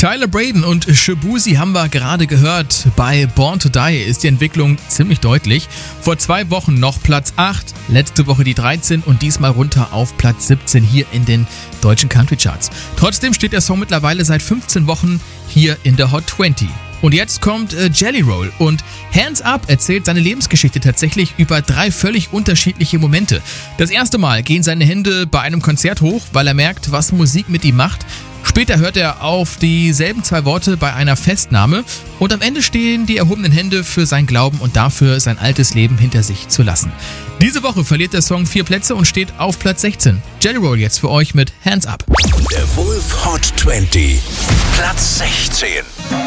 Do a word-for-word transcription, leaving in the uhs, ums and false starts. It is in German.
Tyler Braden und Shaboozey haben wir gerade gehört. Bei Born to Die ist die Entwicklung ziemlich deutlich. Vor zwei Wochen noch Platz acht, letzte Woche die dreizehn und diesmal runter auf Platz siebzehn hier in den deutschen Country Charts. Trotzdem steht der Song mittlerweile seit fünfzehn Wochen hier in der Hot zwanzig. Und jetzt kommt äh, Jelly Roll und Hands Up erzählt seine Lebensgeschichte tatsächlich über drei völlig unterschiedliche Momente. Das erste Mal gehen seine Hände bei einem Konzert hoch, weil er merkt, was Musik mit ihm macht. Später hört er auf dieselben zwei Worte bei einer Festnahme und am Ende stehen die erhobenen Hände für sein Glauben und dafür, sein altes Leben hinter sich zu lassen. Diese Woche verliert der Song vier Plätze und steht auf Platz sechzehn. Jelly Roll jetzt für euch mit Hands Up. Der Wolf Hot zwanzig, Platz sechzehn.